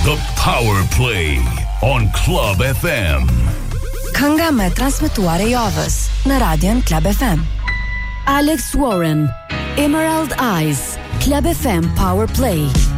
The Power Play on Club FM. Kënga më transmetuar e javës në Radion Club FM. Alex Warren, Emerald Eyes, Club FM Power Play.